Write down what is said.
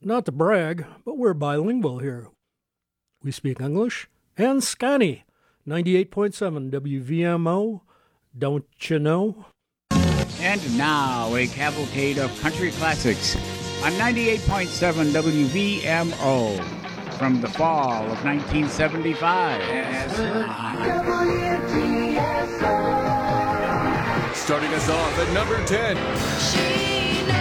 Not to brag, but we're bilingual here. We speak English and Scani. 98.7 WVMO. Don't you know? And now a cavalcade of country classics on 98.7 WVMO from the fall of 1975. Starting us off at number 10. She